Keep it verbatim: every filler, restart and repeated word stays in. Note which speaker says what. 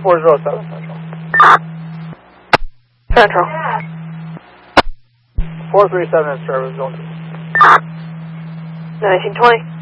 Speaker 1: four zero seven Central.
Speaker 2: Central.
Speaker 1: four three seven in service, zone two.
Speaker 2: nineteen twenty.